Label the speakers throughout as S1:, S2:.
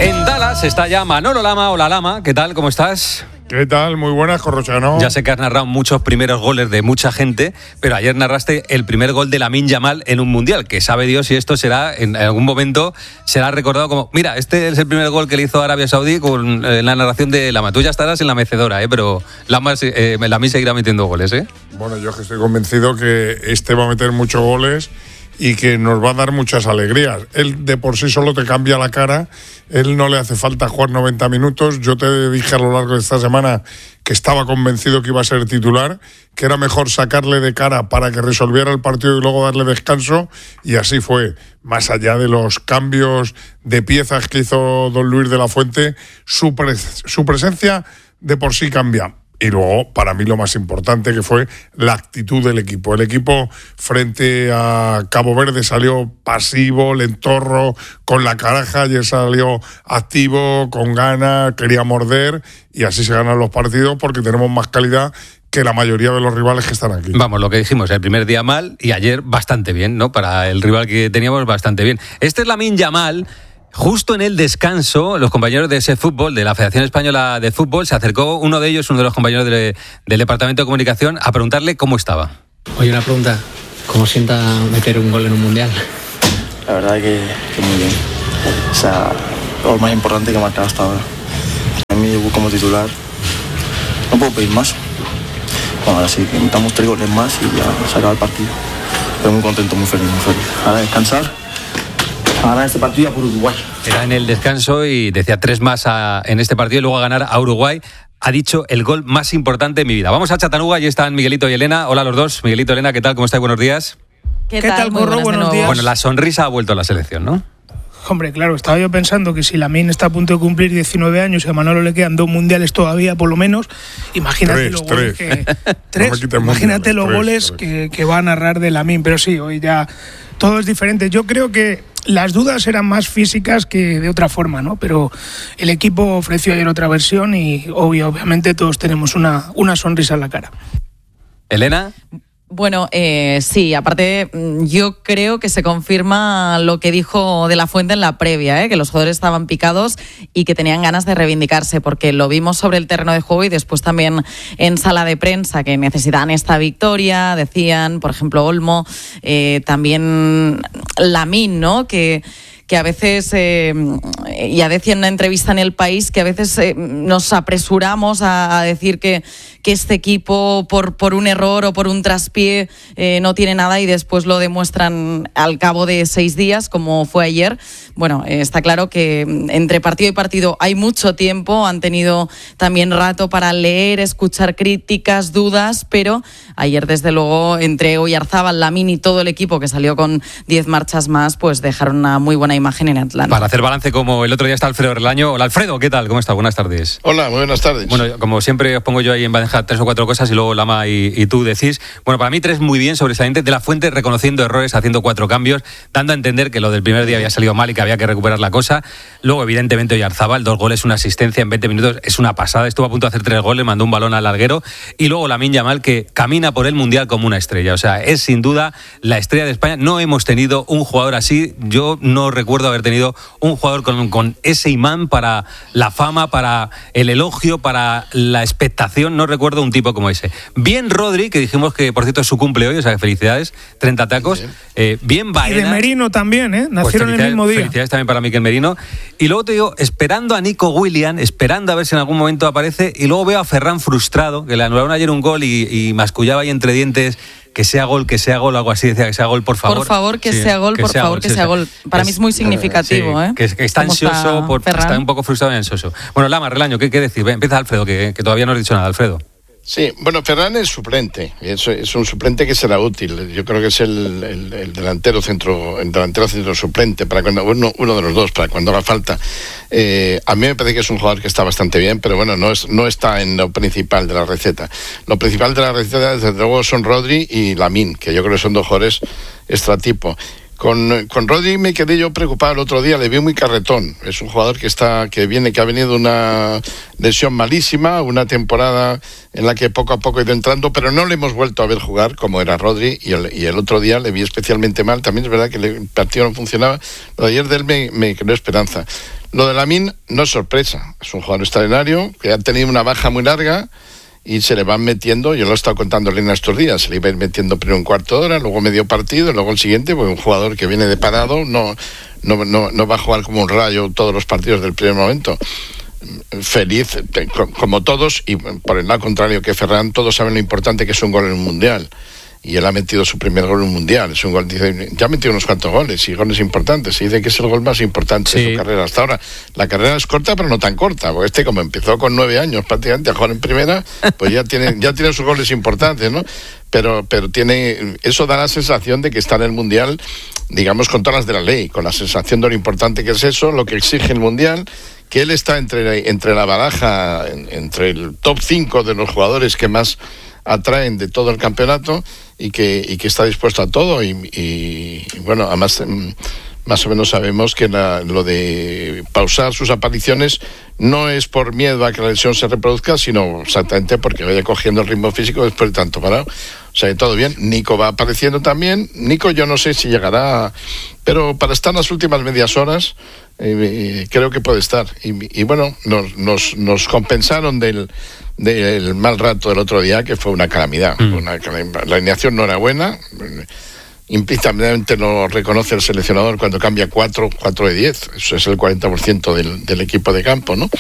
S1: En Dallas está ya Manolo Lama. Hola Lama, ¿qué tal? ¿Cómo estás?
S2: ¿Qué tal? Muy buenas, Corrochano.
S1: Ya sé que has narrado muchos primeros goles de mucha gente, pero ayer narraste el primer gol de Lamine Yamal en un mundial, que sabe Dios si esto será, en algún momento, será recordado como, mira, este es el primer gol que le hizo Arabia Saudí con la narración de Lama. Tú ya estarás en la mecedora, pero Lamine seguirá metiendo goles, ¿eh?
S2: Bueno, yo que estoy convencido que este va a meter muchos goles y que nos va a dar muchas alegrías. Él de por sí solo te cambia la cara, él no le hace falta jugar 90 minutos. Yo te dije a lo largo de esta semana que estaba convencido que iba a ser titular, que era mejor sacarle de cara para que resolviera el partido y luego darle descanso, y así fue. Más allá de los cambios de piezas que hizo don Luis de la Fuente, su presencia de por sí cambia. Y luego, para mí, lo más importante que fue la actitud del equipo. El equipo frente a Cabo Verde salió pasivo, lentorro, con la caraja, y salió activo, con ganas, quería morder, y así se ganan los partidos porque tenemos más calidad que la mayoría de los rivales que están aquí.
S1: Vamos, lo que dijimos, el primer día mal y ayer bastante bien, ¿no? Para el rival que teníamos, bastante bien. Este es Lamine Yamal. Justo en el descanso, los compañeros de ese fútbol, de la Federación Española de Fútbol, se acercó uno de ellos, uno de los compañeros del Departamento de Comunicación, a preguntarle cómo estaba.
S3: Oye, una pregunta, ¿cómo sienta meter un gol en un mundial?
S4: La verdad que muy bien. O sea, lo más importante que he marcado hasta ahora. A mí como titular no puedo pedir más. Bueno, ahora sí, metamos 3 goles más y ya se acaba el partido. Estoy muy contento, muy feliz, muy feliz. Ahora descansar. A ganar este partido por Uruguay.
S1: Era en el descanso y decía 3 más en este partido y luego a ganar a Uruguay. Ha dicho el gol más importante de mi vida. Vamos a Chattanooga, y están Miguelito y Elena. Hola a los dos. Miguelito, Elena, ¿qué tal? ¿Cómo estáis? Buenos días.
S5: ¿Qué tal, Corro? Buenos días.
S1: Bueno, la sonrisa ha vuelto a la selección, ¿no?
S5: Hombre, claro, estaba yo pensando que si Lamine está a punto de cumplir 19 años y a Manolo le quedan 2 mundiales todavía, por lo menos, imagínate los goles que va a narrar de Lamine. Pero sí, hoy ya todo es diferente. Yo creo que las dudas eran más físicas que de otra forma, ¿no? Pero el equipo ofreció ayer otra versión y obviamente todos tenemos una sonrisa en la cara.
S1: ¿Elena?
S6: Bueno, sí, aparte yo creo que se confirma lo que dijo de la Fuente en la previa, que los jugadores estaban picados y que tenían ganas de reivindicarse, porque lo vimos sobre el terreno de juego y después también en sala de prensa, que necesitaban esta victoria, decían, por ejemplo, Olmo, también Lamine, ¿no?, que a veces, ya decía en una entrevista en El País, que a veces nos apresuramos a decir que este equipo por un error o por un traspié no tiene nada y después lo demuestran al cabo de 6 días, como fue ayer. Bueno, está claro que entre partido y partido hay mucho tiempo, han tenido también rato para leer, escuchar críticas, dudas, pero ayer desde luego entre Oyarzabal, Lamine y todo el equipo que salió con 10 marchas más, pues dejaron una muy buena imagen en Atlanta.
S1: Para hacer balance, como el otro día está Alfredo Relaño. Hola Alfredo, ¿qué tal? ¿Cómo estás? Buenas tardes.
S7: Hola, muy buenas tardes.
S1: Bueno, como siempre os pongo yo ahí en bandeja 3 o 4 cosas y luego Lama y tú decís. Bueno, para mí 3 muy bien, sobresalientes. De la Fuente reconociendo errores, haciendo 4 cambios, dando a entender que lo del primer día había salido mal y que había que recuperar la cosa. Luego, evidentemente, Oyarzabal, 2 goles, una asistencia en 20 minutos, es una pasada. Estuvo a punto de hacer 3 goles, mandó un balón al larguero. Y luego Lamine Yamal, que camina por el Mundial como una estrella. O sea, es sin duda la estrella de España. No hemos tenido un jugador así. Yo no recuerdo haber tenido un jugador con ese imán para la fama, para el elogio, para la expectación. No recuerdo un tipo como ese. Bien Rodri, que dijimos que por cierto es su cumple hoy, o sea que felicidades, 30 tacos. Bien Baena.
S5: Y de Merino también, nacieron el mismo día.
S1: Felicidades también para Mikel Merino. Y luego te digo, esperando a Nico Williams, esperando a ver si en algún momento aparece, y luego veo a Ferran frustrado, que le anularon ayer un gol y mascullaba ahí entre dientes: que sea gol, algo así, decía, que sea gol, por favor.
S6: Por favor, que sea gol, por favor, que sea gol. Para mí es muy significativo,
S1: que está ansioso, está un poco frustrado y ansioso. Bueno, Lama, Relaño, ¿qué decir? Empieza Alfredo, que todavía no has dicho nada, Alfredo.
S7: Sí, bueno, Ferran es suplente, es un suplente que será útil. Yo creo que es el delantero centro suplente, para cuando uno de los dos, para cuando haga falta. A mí me parece que es un jugador que está bastante bien, pero bueno, no está en lo principal de la receta. Lo principal de la receta, desde luego, son Rodri y Lamine, que yo creo que son 2 jugadores extratipo. Con Rodri me quedé yo preocupado el otro día, le vi muy carretón. Es un jugador que ha venido una lesión malísima, una temporada en la que poco a poco ha ido entrando, pero no le hemos vuelto a ver jugar como era Rodri, y el otro día le vi especialmente mal. También es verdad que el partido no funcionaba, pero ayer de él me creó esperanza. Lo de Lamine no es sorpresa, es un jugador extraordinario que ha tenido una baja muy larga y se le van metiendo, yo lo he estado contando en estos días, se le iba a ir metiendo primero un cuarto de hora, luego medio partido, luego el siguiente, pues un jugador que viene de parado no va a jugar como un rayo todos los partidos del primer momento. Feliz, como todos, y por el lado contrario que Ferran, todos saben lo importante que es un gol en un mundial. Y él ha metido su primer gol en un mundial. Es un gol, dice, ya ha metido unos cuantos goles y goles importantes. Se dice que es el gol más importante de su carrera hasta ahora. La carrera es corta, pero no tan corta, porque como empezó con 9 años prácticamente a jugar en primera, pues ya tiene sus goles importantes, ¿no? Pero eso da la sensación de que está en el mundial, digamos, con todas las de la ley, con la sensación de lo importante que es eso, lo que exige el mundial, que él está entre la baraja, entre el top 5 de los jugadores que más atraen de todo el campeonato y que está dispuesto a todo y bueno, además más o menos sabemos que lo de pausar sus apariciones no es por miedo a que la lesión se reproduzca, sino exactamente porque vaya cogiendo el ritmo físico después de tanto parado. O sea, todo bien. Nico va apareciendo también. Nico yo no sé si llegará, pero para estar en las últimas medias horas creo que puede estar. Y bueno, nos compensaron del mal rato del otro día, que fue una calamidad. La alineación no era buena. Implícitamente lo reconoce el seleccionador cuando cambia 4 de 10. Eso es el 40% del equipo de campo, ¿no?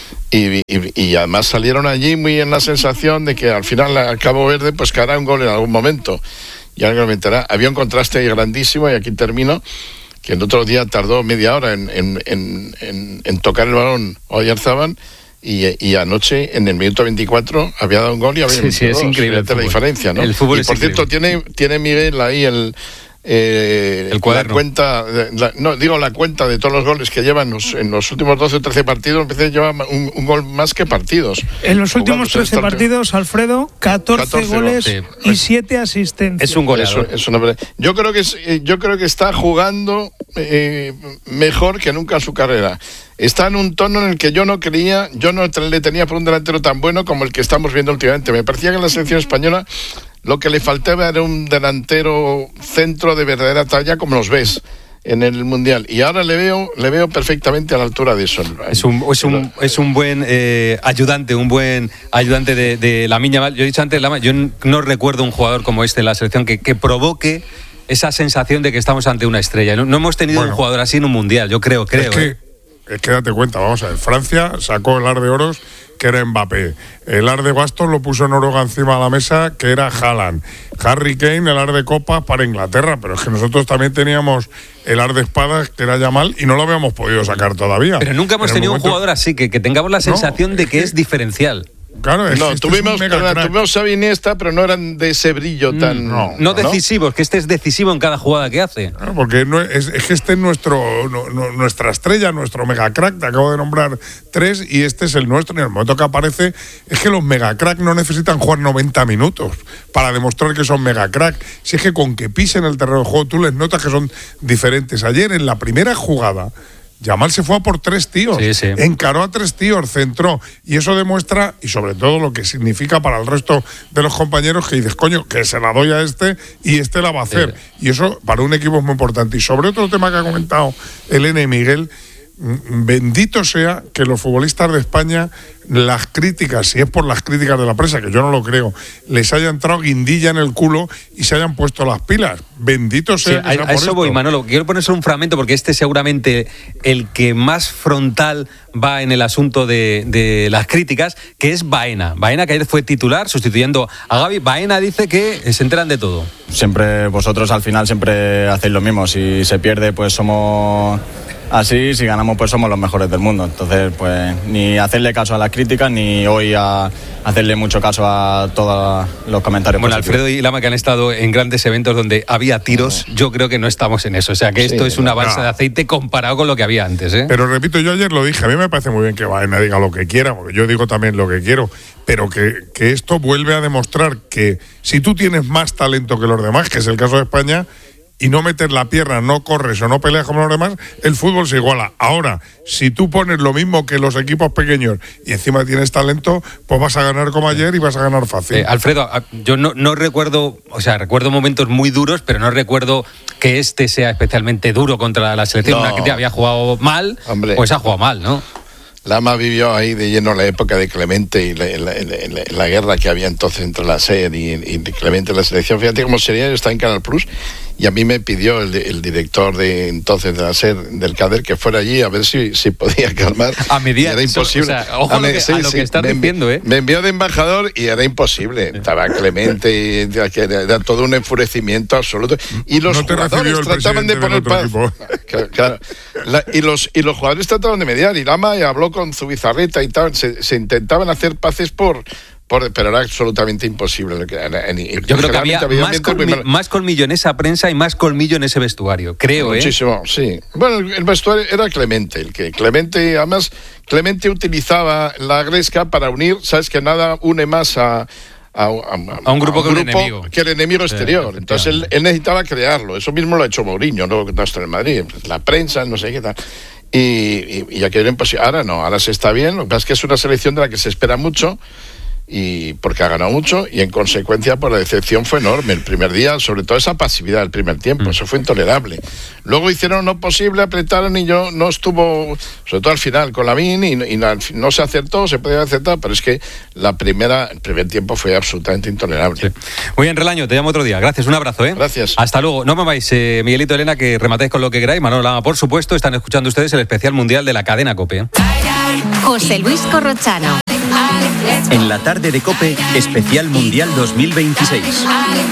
S7: Y además salieron allí muy en la sensación de que al final a Cabo Verde pues caerá un gol en algún momento. Y ahora comentará, había un contraste grandísimo, y aquí termino, que el otro día tardó media hora en tocar el balón Oyarzabal, y anoche en el minuto 24 había dado un gol y había
S1: sí, es increíble
S7: la diferencia, ¿no?
S1: El fútbol
S7: y por cierto tiene Miguel ahí el
S1: cuaderno.
S7: La cuenta de todos los goles que lleva en los últimos 12 o 13 partidos. Empecé a llevar un gol más que partidos.
S5: En los últimos 13 partidos, Alfredo, 14 goles y 7 asistencias.
S1: Es un goleador.
S7: Yo creo que está jugando mejor que nunca en su carrera. Está en un tono en el que yo no le tenía por un delantero tan bueno como el que estamos viendo últimamente. Me parecía que en la selección española lo que le faltaba era un delantero centro de verdadera talla, como los ves en el mundial, y ahora le veo perfectamente a la altura de eso.
S1: Es un buen ayudante, de Lamine Yamal. Yo he dicho antes, yo no recuerdo un jugador como este en la selección que provoque esa sensación de que estamos ante una estrella. No hemos tenido un jugador así en un mundial, yo creo.
S2: Es que date cuenta, vamos a ver, Francia sacó el ar de oros, que era Mbappé. El ar de bastos lo puso Noruega encima de la mesa, que era Haaland. Harry Kane, el ar de copas para Inglaterra, pero es que nosotros también teníamos el ar de espadas, que era Yamal, y no lo habíamos podido sacar todavía.
S1: Pero nunca hemos tenido un jugador así, que tengamos la sensación de que es diferencial.
S2: Claro,
S7: tuvimos a Iniesta, pero no eran de ese brillo tan...
S1: No decisivos, que este es decisivo en cada jugada que hace.
S2: Claro, porque es que este es nuestra estrella, nuestro megacrack. Te acabo de nombrar 3 y este es el nuestro. Y en el momento que aparece, es que los megacrack no necesitan jugar 90 minutos para demostrar que son megacrack. Si es que con que pisen el terreno de juego, tú les notas que son diferentes. Ayer, en la primera jugada, Yamal se fue a por 3 tíos, encaró a 3 tíos, centró, y eso demuestra, y sobre todo lo que significa para el resto de los compañeros, que dices, coño, que se la doy a este y este la va a hacer. Y eso para un equipo es muy importante. Y sobre otro tema que ha comentado Elena y Miguel, bendito sea que los futbolistas de España, las críticas, si es por las críticas de la prensa, que yo no lo creo, les haya entrado guindilla en el culo y se hayan puesto las pilas. Bendito sea.
S1: A eso voy, Manolo. Quiero poner solo un fragmento, porque este es seguramente el que más frontal va en el asunto de las críticas, que es Baena. Baena, que ayer fue titular sustituyendo a Gavi. Baena dice que se enteran de todo.
S8: Siempre vosotros al final siempre hacéis lo mismo. Si se pierde, pues somos así, si ganamos, pues somos los mejores del mundo. Entonces, pues ni hacerle caso a las críticas, ni hoy a hacerle mucho caso a todos los comentarios.
S1: Bueno,
S8: positivos.
S1: Alfredo y Lama, que han estado en grandes eventos donde había tiros, yo creo que no estamos en eso. O sea, que esto es una balsa de aceite comparado con lo que había antes, ¿eh?
S2: Pero repito, yo ayer lo dije, a mí me parece muy bien que Baena diga lo que quiera, porque yo digo también lo que quiero, pero que esto vuelve a demostrar que si tú tienes más talento que los demás, que es el caso de España, y no metes la pierna, no corres o no peleas como los demás, el fútbol se iguala. Ahora, si tú pones lo mismo que los equipos pequeños y encima tienes talento, pues vas a ganar como ayer y vas a ganar fácil.
S1: Alfredo, yo no recuerdo, o sea, recuerdo momentos muy duros, pero no recuerdo que este sea especialmente duro contra la selección. Una que te había jugado mal, hombre, pues ha jugado mal, ¿no?
S7: Lama vivió ahí de lleno la época de Clemente y la guerra que había entonces entre la SER y Clemente y la selección. Fíjate cómo sería, yo estaba en Canal Plus y a mí me pidió el director de entonces de la SER, del CADER, que fuera allí a ver si podía calmar.
S1: A mediar.
S7: Era imposible.
S1: O sea, ojo a lo que estás diciendo, ¿eh?
S7: Me envió de embajador y era imposible. Estaba Clemente, que era todo un enfurecimiento absoluto. Y los jugadores trataban de poner paz. Claro. Y los jugadores trataban de mediar. Y Lama habló con Zubizarreta y tal. Se intentaban hacer paces pero era absolutamente imposible.
S1: Yo creo que había más colmillo en esa prensa y más colmillo en ese vestuario, creo.
S7: Muchísimo, sí. Bueno, el vestuario era Clemente, además Clemente utilizaba la gresca para unir, sabes que nada une más a un grupo que el enemigo exterior. Entonces él necesitaba crearlo. Eso mismo lo ha hecho Mourinho, ¿no? Que está en Madrid, la prensa, no sé qué tal. Y aquello era imposible. Ahora no, ahora se está bien. Lo que pasa es que es una selección de la que se espera mucho, y porque ha ganado mucho, y en consecuencia pues la decepción fue enorme el primer día, sobre todo esa pasividad del primer tiempo. Eso fue intolerable. Luego hicieron lo posible, apretaron y yo no estuvo, sobre todo al final con Lamine, y no se acertó, se podía acertar, pero es que el primer tiempo fue absolutamente intolerable.
S1: Sí. Muy bien, Relaño, te llamo otro día. Gracias, un abrazo.
S7: Gracias.
S1: Hasta luego. No me vais, Miguelito, Elena, que rematéis con lo que queráis. Manolo Lama, por supuesto, están escuchando ustedes el especial mundial de la cadena COPE.
S9: José Luis Corrochano.
S10: En la tarde de COPE, especial mundial 2026.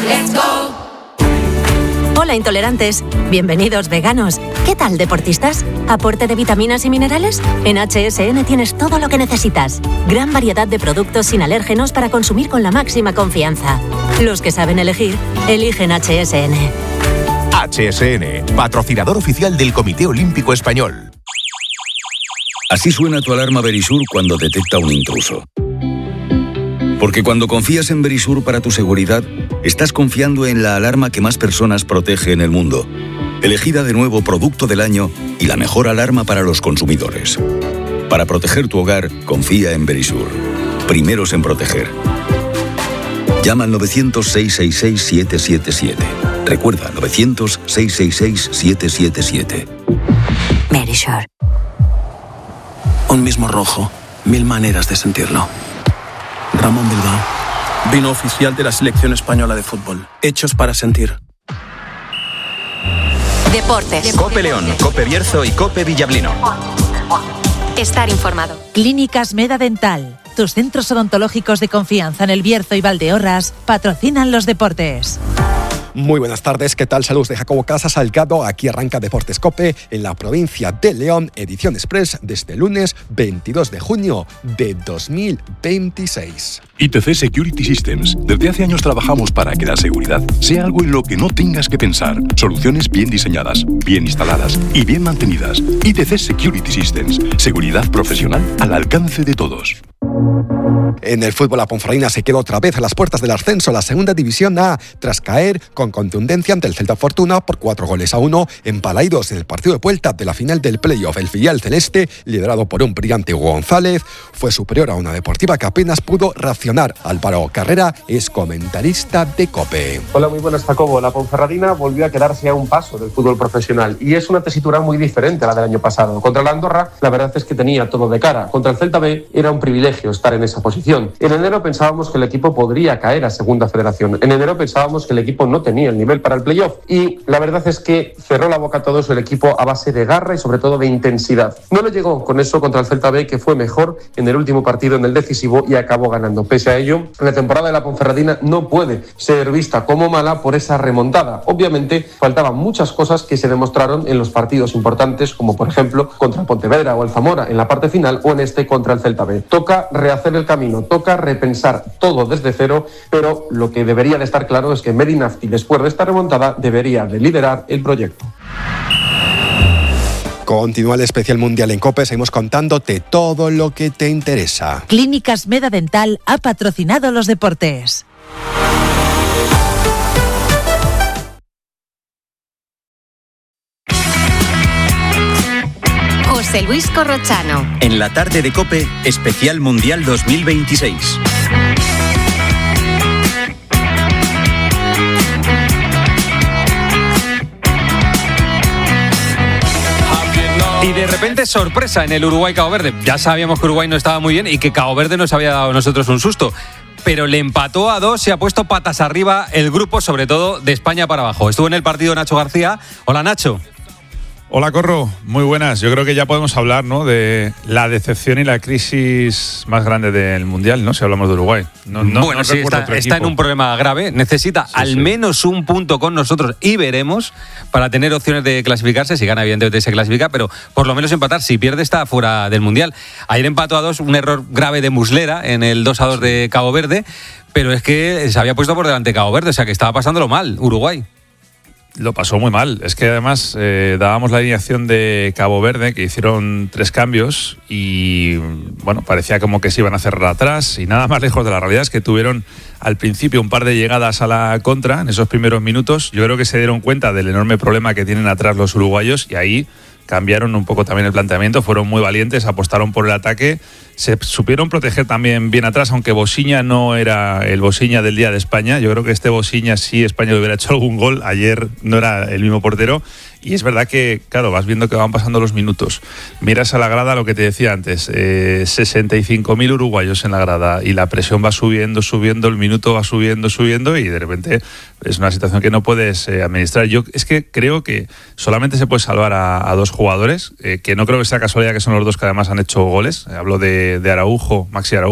S9: Hola intolerantes, bienvenidos veganos. ¿Qué tal deportistas? ¿Aporte de vitaminas y minerales? En HSN tienes todo lo que necesitas. Gran variedad de productos sin alérgenos para consumir con la máxima confianza. Los que saben elegir, eligen HSN.
S11: HSN, patrocinador oficial del Comité Olímpico Español.
S12: Así suena tu alarma Verisur cuando detecta un intruso. Porque cuando confías en Verisur para tu seguridad, estás confiando en la alarma que más personas protege en el mundo. Elegida de nuevo Producto del Año y la mejor alarma para los consumidores. Para proteger tu hogar, confía en Verisur. Primeros en proteger. Llama al 900-666-777. Recuerda, 900-666-777.
S13: Verisur. Un mismo rojo, 1000 maneras de sentirlo. Ramón Bilbao, vino oficial de la selección española de fútbol. Hechos para sentir.
S9: Deportes.
S10: COPE León, COPE Bierzo y COPE Villablino.
S9: Estar informado.
S14: Clínicas Meda Dental. Tus centros odontológicos de confianza en El Bierzo y Valdeorras patrocinan los deportes.
S15: Muy buenas tardes, ¿qué tal? Saludos de Jacobo Casas Salgado. Aquí arranca Deportes COPE en la provincia de León, edición express desde el lunes 22 de junio de 2026.
S16: ITC Security Systems. Desde hace años trabajamos para que la seguridad sea algo en lo que no tengas que pensar. Soluciones bien diseñadas, bien instaladas y bien mantenidas. ITC Security Systems. Seguridad profesional al alcance de todos.
S15: En el fútbol, la Ponferradina se quedó otra vez a las puertas del ascenso a la segunda división A, tras caer con contundencia ante el Celta Fortuna por 4-1 en Balaidos en el partido de vuelta de la final del playoff. El filial celeste, liderado por un brillante Hugo González, fue superior a una Deportiva que apenas pudo reaccionar. Álvaro Carrera es comentarista de COPE.
S17: Hola, muy buenas, Jacobo. La Ponferradina volvió a quedarse a un paso del fútbol profesional y es una tesitura muy diferente a la del año pasado. Contra la Andorra, la verdad es que tenía todo de cara. Contra el Celta B era un privilegio estar en esa posición. En enero pensábamos que el equipo podría caer a Segunda Federación. En enero pensábamos que el equipo no tenía el nivel para el playoff y la verdad es que cerró la boca a todos el equipo a base de garra y sobre todo de intensidad. No le llegó con eso contra el Celta B, que fue mejor en el último partido, en el decisivo, y acabó ganando. Pese a ello, la temporada de la Ponferradina no puede ser vista como mala por esa remontada. Obviamente faltaban muchas cosas que se demostraron en los partidos importantes, como por ejemplo contra el Pontevedra o el Zamora en la parte final, o en este contra el Celta B. Toca rehacer el camino, toca repensar todo desde cero, pero lo que debería de estar claro es que Medi Nafti, después de esta remontada, debería de liderar el proyecto.
S15: Continúa el especial mundial en COPE, seguimos contándote todo lo que te interesa.
S14: Clínicas Meda Dental ha patrocinado los deportes.
S18: José Luis Corrochano.
S10: En la tarde de COPE, especial Mundial 2026.
S1: Y de repente sorpresa en el Uruguay-Cabo Verde. Ya sabíamos que Uruguay no estaba muy bien y que Cabo Verde nos había dado a nosotros un susto. Pero le empató a 2, se ha puesto patas arriba el grupo, sobre todo de España para abajo. Estuvo en el partido Nacho García. Hola, Nacho.
S19: Hola, Corro. Muy buenas. Yo creo que ya podemos hablar, ¿no?, de la decepción y la crisis más grande del Mundial, ¿no?, si hablamos de Uruguay.
S1: Bueno, sí, está en un problema grave. Necesita al menos un punto con nosotros y veremos para tener opciones de clasificarse. Si gana, evidentemente se clasifica, pero por lo menos empatar. Si pierde, está fuera del Mundial. Ayer empató a 2, un error grave de Muslera en el 2-2 de Cabo Verde, pero es que se había puesto por delante Cabo Verde, o sea que estaba pasándolo mal Uruguay.
S19: Lo pasó muy mal. Es que además dábamos la alineación de Cabo Verde, que hicieron 3 cambios y bueno, parecía como que se iban a cerrar atrás, y nada más lejos de la realidad es que tuvieron al principio un par de llegadas a la contra en esos primeros minutos. Yo creo que se dieron cuenta del enorme problema que tienen atrás los uruguayos y ahí cambiaron un poco también el planteamiento, fueron muy valientes, apostaron por el ataque, se supieron proteger también bien atrás, aunque Bosiña no era el Bosiña del día de España. Yo creo que este Bosiña, si España le hubiera hecho algún gol, ayer no era el mismo portero. Y es verdad que, claro, vas viendo que van pasando los minutos. Miras a la grada, lo que te decía antes, 65.000 uruguayos en la grada y la presión va subiendo, el minuto va subiendo y de repente es una situación que no puedes administrar. Yo es que creo que solamente se puede salvar a 2 jugadores, que no creo que sea casualidad que son los 2 que además han hecho goles. Hablo de Araujo, Maxi Araujo.